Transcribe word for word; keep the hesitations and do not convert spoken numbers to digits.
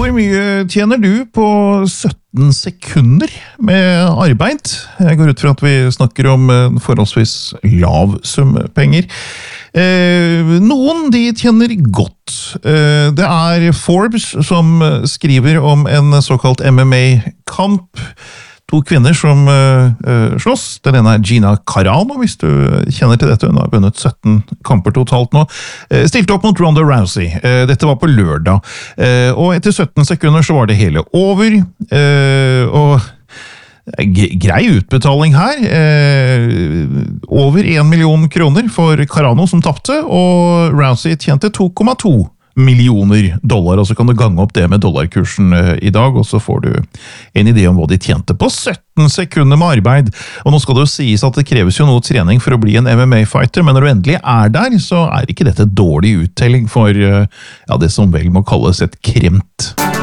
Hvor mye tjener du på sytten sekunder med arbeid? Jeg går ut fra at vi snakker om en forholdsvis lav sum penger. Eh, noen de tjener godt. Eh, det er Forbes som skriver om en såkalt M M A-kamp. To kvinner som uh, slåss. Den ene er Gina Carano, hvis du kjenner til dette. Hun har vunnet sytten kamper totalt nå. Uh, stilte opp mot Ronda Rousey. Uh, dette var på lørdag. Uh, og etter sytten sekunder så var det hele over. Uh, og grei utbetaling her. Uh, over en million kroner for Carano som tappte, og Rousey tjente to komma to millioner dollar, og så kan du gange opp det med dollarkursen i dag, og så får du en idé om hva de tjente på sytten sekunder med arbeid. Og nå skal det jo sies at det kreves jo noe trening for å bli en M M A-fighter, men når du endelig er der, så er ikke dette dårlig uttelling for ja, det som vel må kalles et kremt.